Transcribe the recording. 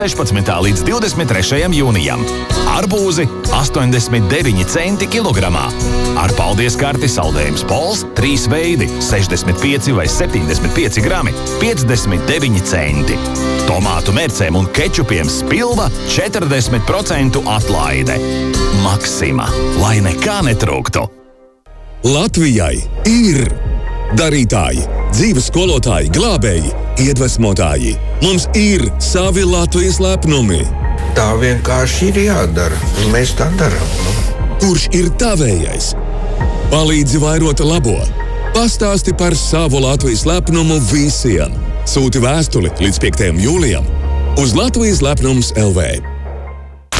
16. līdz 23. jūnijam. Arbūzi 89 centi kilogramā. Ar paldies karti saldējums Pols 3 veidi 65 vai 75 grami 59 centi. Tomātu mērcēm un kečupiem Spilva 40% atlaide. Maksima, lai nekā netrūktu. Latvijai ir darītāji, dzīves skolotāji, glābēji, iedvesmotāji. Mums ir savi Latvijas lepnumi. Tā vienkārši ir jādara, un mēs tā darām. Kurš ir tavējais? Palīdzi vairot labo. Pastāsti par savu Latvijas lepnumu visiem. Sūti vēstuli līdz 5. jūlijam uz Latvijas lepnums LV.